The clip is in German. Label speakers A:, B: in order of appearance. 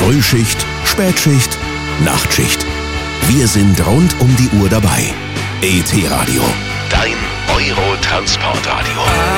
A: Frühschicht, Spätschicht, Nachtschicht. Wir sind rund um die Uhr dabei. ET Radio, dein Euro-Transportradio.